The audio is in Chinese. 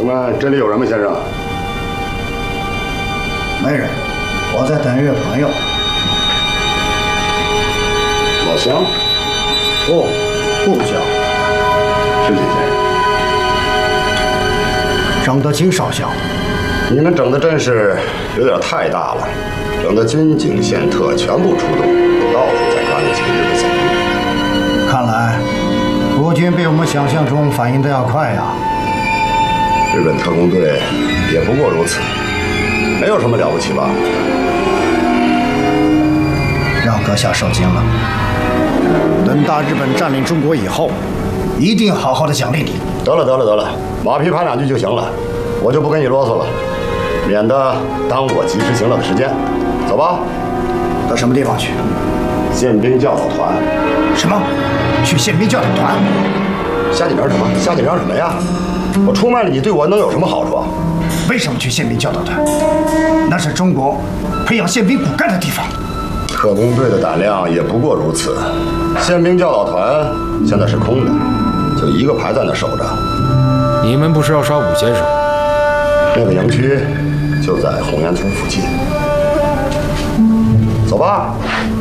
请问这里有人吗，先生？ 没人，我在等一位朋友。 老乡？ 不，部将。 是几先生？ 张德清少校。 你们整的阵势有点太大了，整的军警宪特全部出动，到处在抓那几个日本贼。 看来国军比我们想象中反应的要快呀。 日本特工队也不过如此，没有什么了不起吧？ 让阁下受惊了。等大日本占领中国以后，一定好好的奖励你。 得了，马屁拍两句就行了，我就不跟你啰嗦了，免得耽误我及时行乐的时间。走吧。 到什么地方去？ 宪兵教导团。 什么？去宪兵教导团？ 瞎紧张什么？瞎紧张什么呀？我出卖了你，对我能有什么好处？ 为什么去宪兵教导团？那是中国培养宪兵骨干的地方。 特工队的胆量也不过如此。宪兵教导团现在是空的，就一个排在那守着。 你们不是要杀武先生？ 那个营区就在红岩村附近。走吧。